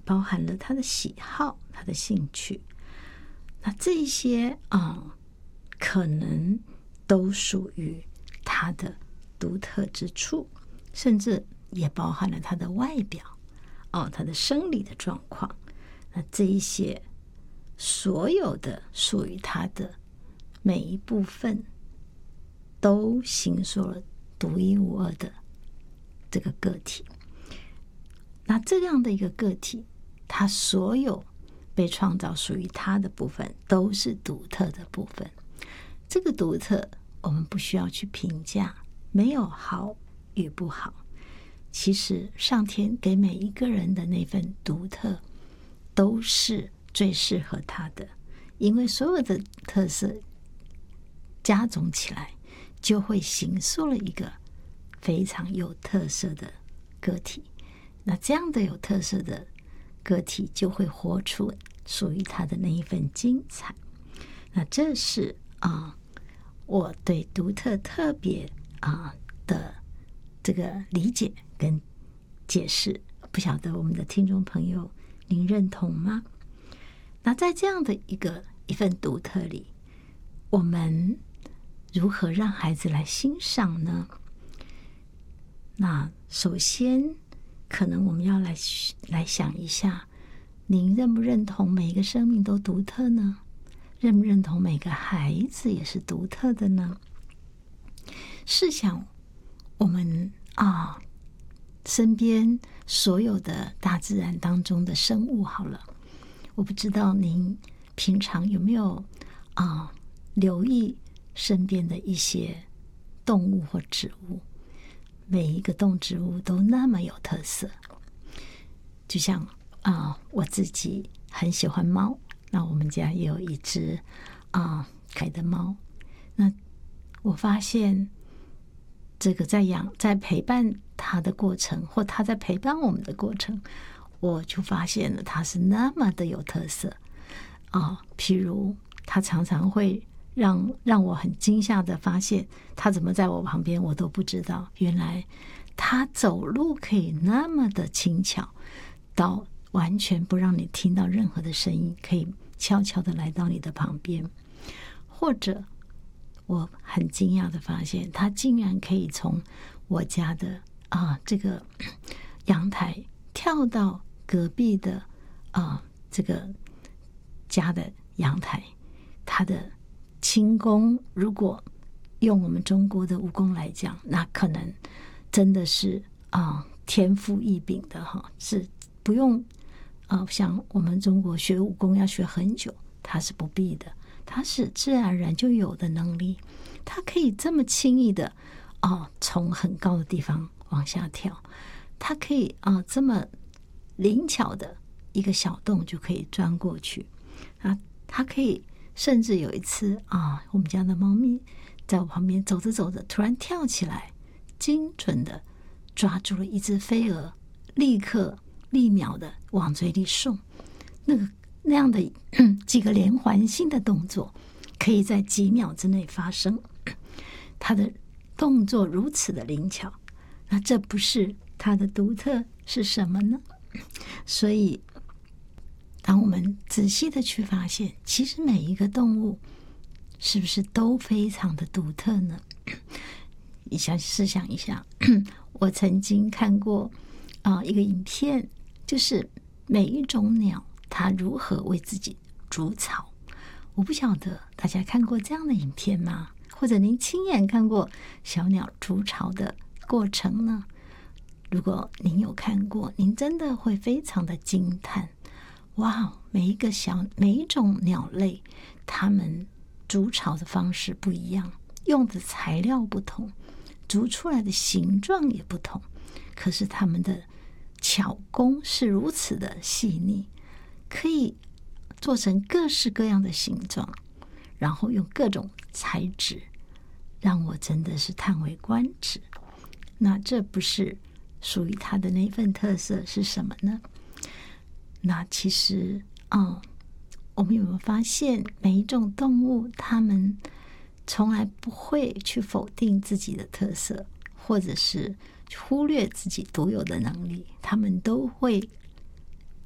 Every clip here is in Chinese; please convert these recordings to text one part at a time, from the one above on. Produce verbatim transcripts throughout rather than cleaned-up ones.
包含了他的喜好、他的兴趣。那这些啊、嗯，可能都属于他的独特之处，甚至也包含了他的外表哦，他的生理的状况。那这一些所有的属于他的每一部分，都形塑了独一无二的这个个体。那这样的一个个体，他所有被创造属于他的部分都是独特的部分。这个独特我们不需要去评价，没有好与不好。其实上天给每一个人的那份独特都是最适合他的，因为所有的特色加总起来就会形塑了一个非常有特色的个体。那这样的有特色的个体就会活出属于他的那一份精彩。那这是啊、呃，我对独特特别啊、呃、的这个理解跟解释。不晓得我们的听众朋友您认同吗？那在这样的一个一份独特里，我们如何让孩子来欣赏呢？那首先可能我们要来来想一下，您认不认同每一个生命都独特呢？认不认同每个孩子也是独特的呢？试想我们啊，身边所有的大自然当中的生物好了，我不知道您平常有没有啊留意身边的一些动物或植物。每一个动植物都那么有特色，就像啊、呃，我自己很喜欢猫，那我们家也有一只啊可爱的猫。那我发现这个在养在陪伴它的过程，或它在陪伴我们的过程，我就发现了它是那么的有特色啊、呃。譬如它常常会让让我很惊吓的发现，他怎么在我旁边我都不知道，原来他走路可以那么的轻巧，到完全不让你听到任何的声音，可以悄悄的来到你的旁边。或者我很惊讶的发现，他竟然可以从我家的啊这个阳台跳到隔壁的啊这个家的阳台。他的轻功，如果用我们中国的武功来讲，那可能真的是啊、呃、天赋异禀的哈，是不用啊、呃、像我们中国学武功要学很久，他是不必的，他是自然而然就有的能力，他可以这么轻易的啊、呃、从很高的地方往下跳，他可以啊、呃、这么灵巧的一个小洞就可以钻过去啊，他可以。甚至有一次啊，我们家的猫咪在我旁边走着走着，突然跳起来，精准的抓住了一只飞蛾，立刻立秒的往嘴里送。那个那样的几个连环性的动作，可以在几秒之内发生。它的动作如此的灵巧，那这不是它的独特是什么呢？所以当我们仔细的去发现，其实每一个动物是不是都非常的独特呢？你想试想一下，我曾经看过啊、呃、一个影片，就是每一种鸟它如何为自己筑巢。我不晓得大家看过这样的影片吗？或者您亲眼看过小鸟筑巢的过程呢？如果您有看过，您真的会非常的惊叹。哇，每一个小每一种鸟类，它们筑巢的方式不一样，用的材料不同，筑出来的形状也不同，可是它们的巧工是如此的细腻，可以做成各式各样的形状，然后用各种材质，让我真的是叹为观止。那这不是属于它的那份特色是什么呢？那其实啊、嗯，我们有没有发现，每一种动物它们从来不会去否定自己的特色，或者是忽略自己独有的能力，它们都会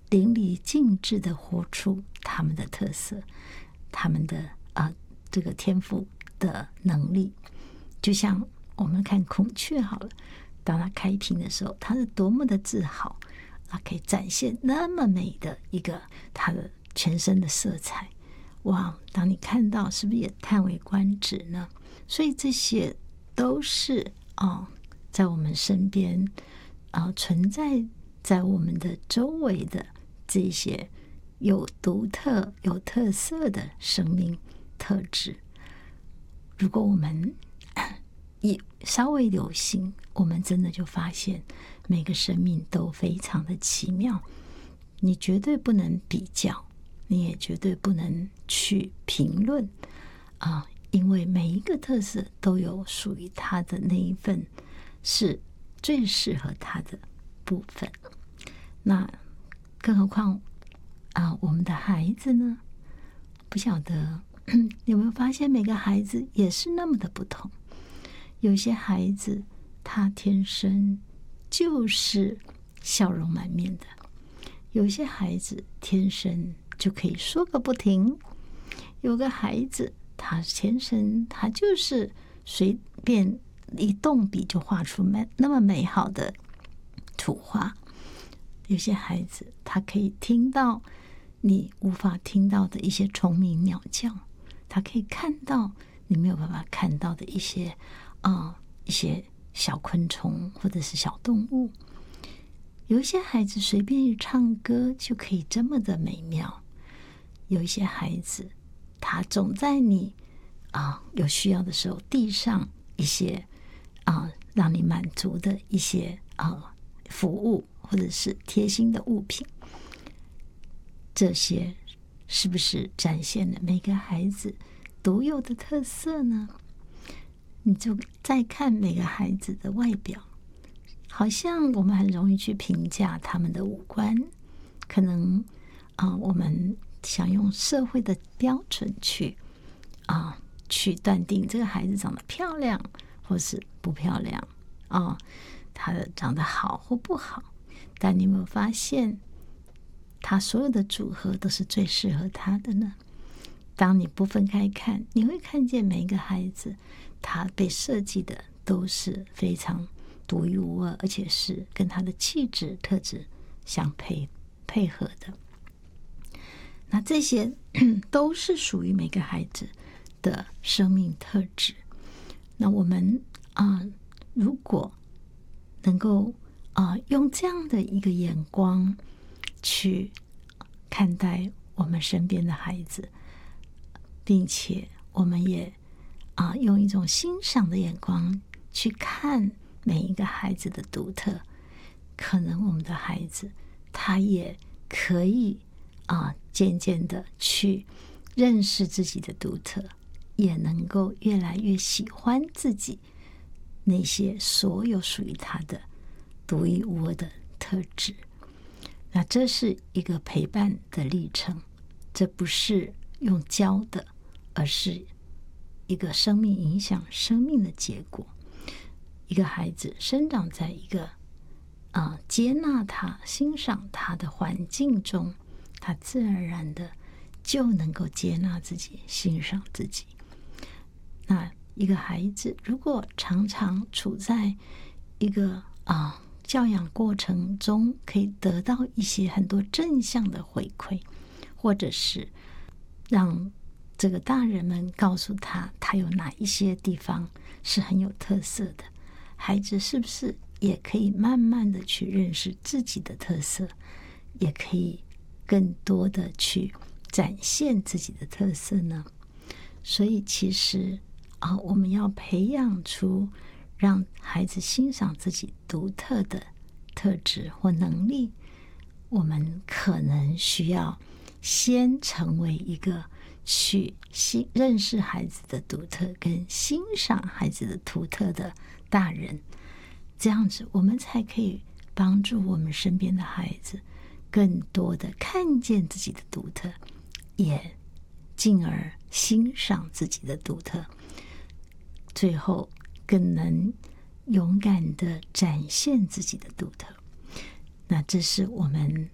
淋漓尽致的活出他们的特色，他们的啊、呃、这个天赋的能力。就像我们看孔雀好了，当它开屏的时候，它是多么的自豪，它可以展现那么美的一个它的全身的色彩。哇，当你看到，是不是也叹为观止呢？所以这些都是哦，在我们身边啊、呃，存在在我们的周围的这些有独特、有特色的生命特质。如果我们也稍微留心，我们真的就发现每个生命都非常的奇妙。你绝对不能比较，你也绝对不能去评论啊、呃，因为每一个特色都有属于它的那一份是最适合它的部分。那更何况啊、呃，我们的孩子呢？不晓得有没有发现，每个孩子也是那么的不同。有些孩子他天生就是笑容满面的，有些孩子天生就可以说个不停，有个孩子他天生他就是随便一动笔就画出那么美好的图画。有些孩子他可以听到你无法听到的一些虫鸣鸟叫，他可以看到你没有办法看到的一些啊、呃、一些小昆虫或者是小动物。有一些孩子随便一唱歌就可以这么的美妙，有一些孩子他总在你啊、呃、有需要的时候递上一些啊、呃、让你满足的一些啊、呃、服务或者是贴心的物品。这些是不是展现了每个孩子独有的特色呢？你就再看每个孩子的外表，好像我们很容易去评价他们的五官，可能啊、呃，我们想用社会的标准去啊、呃、去断定这个孩子长得漂亮或是不漂亮啊、呃，他的长得好或不好。但你有没有发现，他所有的组合都是最适合他的呢？当你不分开看，你会看见每一个孩子他被设计的都是非常独一无二，而且是跟他的气质特质相配配合的。那这些都是属于每个孩子的生命特质。那我们啊、呃，如果能够啊、呃、用这样的一个眼光去看待我们身边的孩子，并且我们也啊、呃、用一种欣赏的眼光去看每一个孩子的独特，可能我们的孩子他也可以啊、呃、渐渐的去认识自己的独特，也能够越来越喜欢自己那些所有属于他的独一无二的特质。那这是一个陪伴的历程，这不是用教的，而是一个生命影响生命的结果。一个孩子生长在一个啊、呃、接纳他、欣赏他的环境中，他自然而然的就能够接纳自己、欣赏自己。那一个孩子如果常常处在一个啊、呃教养过程中，可以得到一些很多正向的回馈，或者是让这个大人们告诉他他有哪一些地方是很有特色的，孩子是不是也可以慢慢的去认识自己的特色，也可以更多的去展现自己的特色呢？所以其实啊、呃，我们要培养出让孩子欣赏自己独特的特质或能力，我们可能需要先成为一个去认识孩子的独特跟欣赏孩子的独特的大人，这样子我们才可以帮助我们身边的孩子更多的看见自己的独特，也进而欣赏自己的独特，最后更能勇敢的展现自己的独特。那这是我们